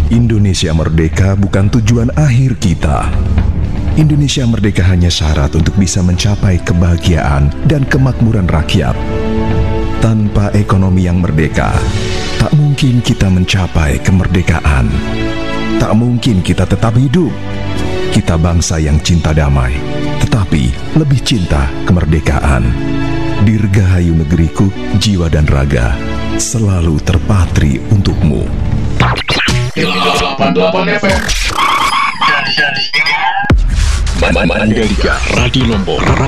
Indonesia merdeka bukan tujuan akhir kita. Indonesia merdeka hanya syarat untuk bisa mencapai kebahagiaan dan kemakmuran rakyat. Tanpa ekonomi yang merdeka, tak mungkin kita mencapai kemerdekaan. Tak mungkin kita tetap hidup. Kita bangsa yang cinta damai, tetapi lebih cinta kemerdekaan. Dirgahayu negeriku, jiwa dan raga, selalu terpatri untukmu. 88 FM Mandalika Radio Lombok.